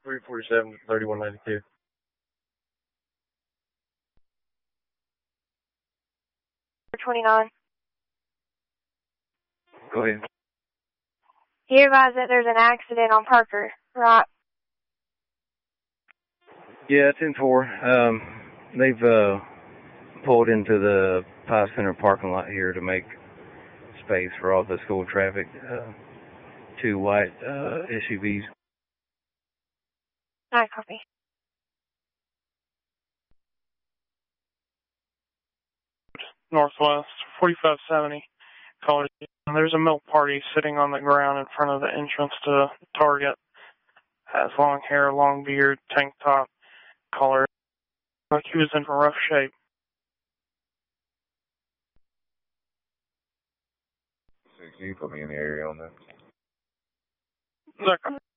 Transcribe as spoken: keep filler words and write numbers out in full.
three forty-seven, thirty-one ninety-two. twenty-nine. Go ahead. He advised that there's an accident on Parker, right? Yeah, it's in four. Um, they've uh, pulled into the Pie Center parking lot here to make space for all the school traffic. Uh, two white uh, S U Vs. I copy. Northwest, forty-five seventy. College. There's a milk party sitting on the ground in front of the entrance to Target. Has long hair, long beard, tank top, collar. Like he was in rough shape. So can you put me in the area on that? Look,